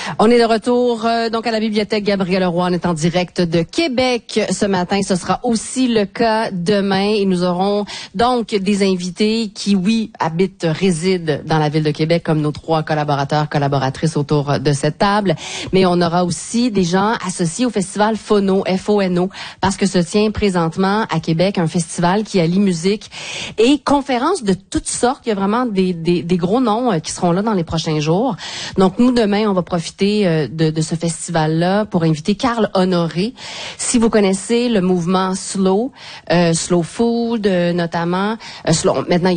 On est de retour donc à la bibliothèque Gabriel Roy. On est en direct de Québec ce matin. Ce sera aussi le cas demain. Et nous aurons donc des invités qui, oui, résident dans la ville de Québec, comme nos 3 collaborateurs, collaboratrices autour de cette table. Mais on aura aussi des gens associés au festival Phono, F-O-N-O, parce que se tient présentement à Québec un festival qui allie musique et conférences de toutes sortes. Il y a vraiment des gros noms qui seront là dans les prochains jours. Donc, nous, demain, on va profiter de ce festival-là pour inviter Carl Honoré. Si vous connaissez le mouvement Slow Food, notamment, maintenant,